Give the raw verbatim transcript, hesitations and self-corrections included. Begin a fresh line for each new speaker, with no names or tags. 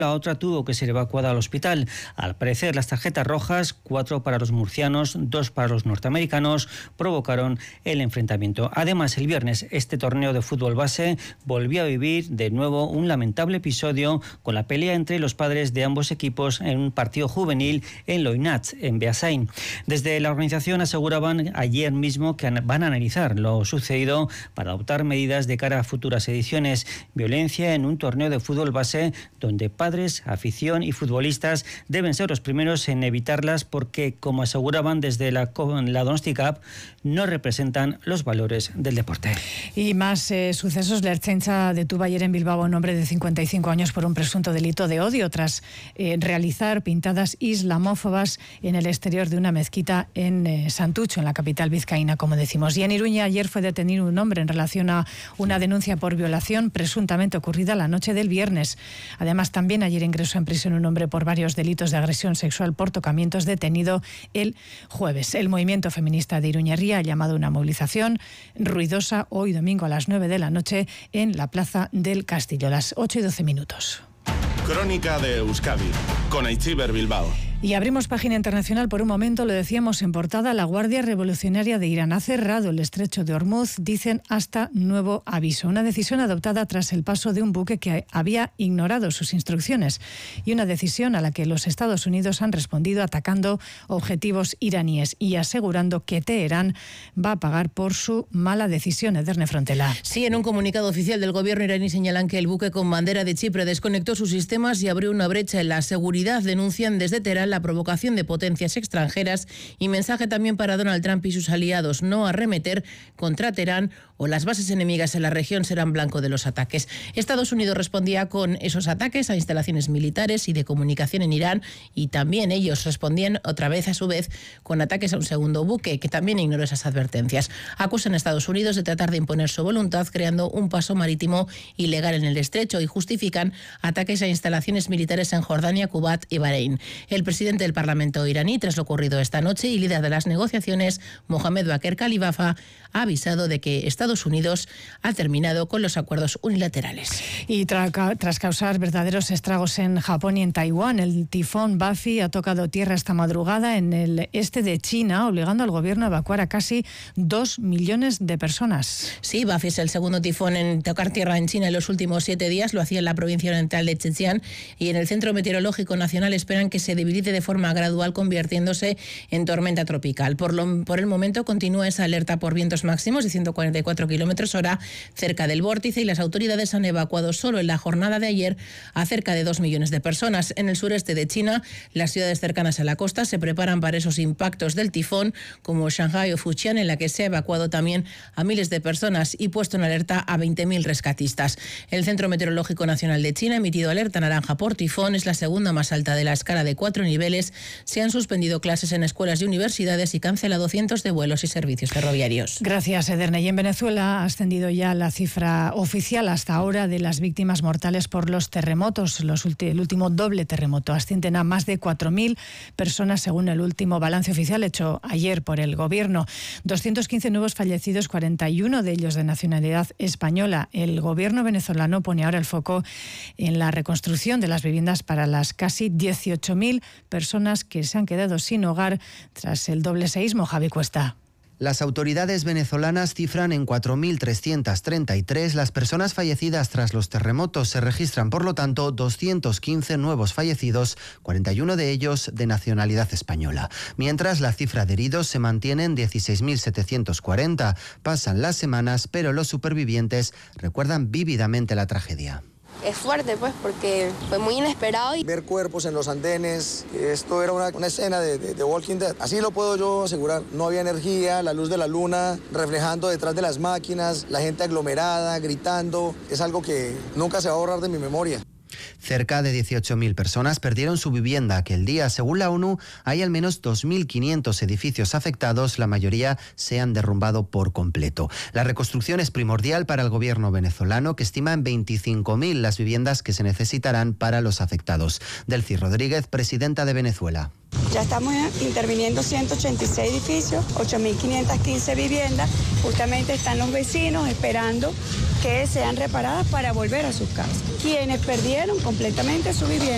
La otra tuvo que ser evacuada al hospital. Al parecer, las tarjetas rojas, cuatro para los murcianos, dos para los norteamericanos, provocaron el enfrentamiento. Además, el viernes, este torneo de fútbol base volvió a vivir de nuevo un lamentable episodio con la pelea entre los padres de ambos equipos en un partido juvenil en Loynat, en Beasain. Desde la organización aseguraban ayer mismo que van a analizar lo sucedido para adoptar medidas de cara a futuras ediciones. Violencia en un torneo de fútbol base donde padres Padres, afición y futbolistas deben ser los primeros en evitarlas porque, como aseguraban desde la, la Donosti Cup, no representan los valores del deporte.
Y más eh, sucesos. La Ertzaintza detuvo ayer en Bilbao a un hombre de cincuenta y cinco años por un presunto delito de odio tras eh, realizar pintadas islamófobas en el exterior de una mezquita en eh, Santucho, en la capital vizcaína, como decimos. Y en Iruña ayer fue detenido un hombre en relación a una denuncia por violación presuntamente ocurrida la noche del viernes. Además, también ayer ingresó en prisión un hombre por varios delitos de agresión sexual por tocamientos, detenido el jueves. El movimiento feminista de Iruñerría ha llamado a una movilización ruidosa hoy domingo a las nueve de la noche en la Plaza del Castillo, las ocho y doce minutos.
Crónica de Euskadi, con Aitziber Bilbao.
Y abrimos página internacional por un momento, lo decíamos en portada, la Guardia Revolucionaria de Irán ha cerrado el estrecho de Hormuz, dicen hasta nuevo aviso. Una decisión adoptada tras el paso de un buque que había ignorado sus instrucciones y una decisión a la que los Estados Unidos han respondido atacando objetivos iraníes y asegurando que Teherán va a pagar por su mala decisión. Ederne Frontela.
Sí, en un comunicado oficial del gobierno iraní señalan que el buque con bandera de Chipre desconectó sus sistemas y abrió una brecha en la seguridad. Denuncian desde Teherán la provocación de potencias extranjeras y mensaje también para Donald Trump y sus aliados: no arremeter contra Teherán o las bases enemigas en la región serán blanco de los ataques. Estados Unidos respondía con esos ataques a instalaciones militares y de comunicación en Irán, y también ellos respondían otra vez a su vez con ataques a un segundo buque que también ignoró esas advertencias. Acusan a Estados Unidos de tratar de imponer su voluntad creando un paso marítimo ilegal en el estrecho y justifican ataques a instalaciones militares en Jordania, Kuwait y Bahrein. El presidente del Parlamento iraní, tras lo ocurrido esta noche y líder de las negociaciones, Mohamed Baker Khalifafa, ha avisado de que Estados Unidos ha terminado con los acuerdos unilaterales.
Y tra- tras causar verdaderos estragos en Japón y en Taiwán, el tifón Buffy ha tocado tierra esta madrugada en el este de China, obligando al gobierno a evacuar a casi dos millones de personas.
Sí, Buffy es el segundo tifón en tocar tierra en China en los últimos siete días. Lo hacía en la provincia oriental de Zhejiang, y en el Centro Meteorológico Nacional esperan que se debilite de forma gradual, convirtiéndose en tormenta tropical. Por, lo, por el momento continúa esa alerta por vientos máximos de ciento cuarenta y cuatro kilómetros hora cerca del vórtice, y las autoridades han evacuado solo en la jornada de ayer a cerca de dos millones de personas. En el sureste de China, las ciudades cercanas a la costa se preparan para esos impactos del tifón, como Shanghái o Fujian, en la que se ha evacuado también a miles de personas y puesto en alerta a veinte mil rescatistas. El Centro Meteorológico Nacional de China ha emitido alerta naranja por tifón, es la segunda más alta de la escala de cuatro niveles. Se han suspendido clases en escuelas y universidades y cancelado cientos de vuelos y servicios ferroviarios.
Gracias, Ederne. Y en Venezuela ha ascendido ya la cifra oficial hasta ahora de las víctimas mortales por los terremotos. Los ulti- el último doble terremoto ascienden a más de cuatro mil personas según el último balance oficial hecho ayer por el gobierno. doscientos quince nuevos fallecidos, cuarenta y uno de ellos de nacionalidad española. El gobierno venezolano pone ahora el foco en la reconstrucción de las viviendas para las casi dieciocho mil personas que se han quedado sin hogar tras el doble seísmo. Javi Cuesta.
Las autoridades venezolanas cifran en cuatro mil trescientas treinta y tres las personas fallecidas tras los terremotos. Se registran, por lo tanto, doscientos quince nuevos fallecidos, cuarenta y uno de ellos de nacionalidad española. Mientras, la cifra de heridos se mantiene en dieciséis mil setecientos cuarenta. Pasan las semanas, pero los supervivientes recuerdan vívidamente la tragedia.
Es fuerte, pues, porque fue muy inesperado. Y...
ver cuerpos en los andenes, esto era una, una escena de, de, de Walking Dead. Así lo puedo yo asegurar. No había energía, la luz de la luna reflejando detrás de las máquinas, la gente aglomerada, gritando. Es algo que nunca se va a borrar de mi memoria.
Cerca de dieciocho mil personas perdieron su vivienda aquel día. Según la ONU, hay al menos dos mil quinientos edificios afectados, la mayoría se han derrumbado por completo. La reconstrucción es primordial para el gobierno venezolano, que estima en veinticinco mil las viviendas que se necesitarán para los afectados. Delcy Rodríguez, presidenta de Venezuela.
Ya estamos interviniendo ciento ochenta y seis edificios, ocho mil quinientas quince viviendas. Justamente están los vecinos esperando que sean reparadas para volver a sus casas. Quienes perdieron completamente su vivienda.